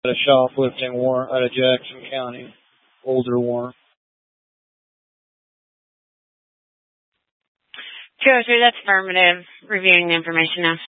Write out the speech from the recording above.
A shoplifting warrant out of Jackson County. Older warrant. Joe, that's affirmative. Reviewing the information now.